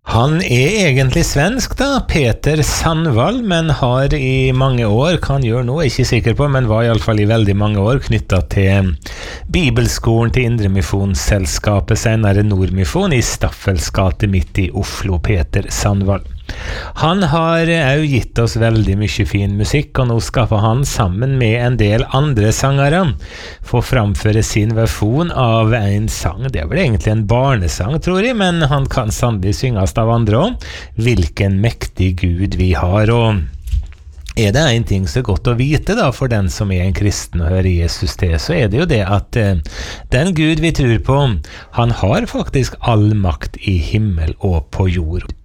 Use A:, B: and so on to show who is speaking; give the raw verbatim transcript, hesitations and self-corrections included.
A: Han er egentlig svensk da, Peter Sandvall, men har i mange år, kan gjøre noe, ikke sikker på, men var i alle fall i veldig mange år knyttet til Bibelskolen til Indremisjonsselskapet, senere Nordmisjon i Staffelsgate midt i Oslo, Peter Sandvall. Han har jo gitt oss veldig mye fin musikk, og nå skal han sammen med en del andre sangere få framføre sin versjon av en sang. Det er vel egentlig en barnesang, tror jeg, men han kan sannelig synges av andre også. Hvilken mektig Gud vi har, og er det en ting så godt å vite da, for den som er en kristen og hører Jesus til, så er det jo det at eh, den Gud vi tror på, han har faktisk all makt i himmel og på jord.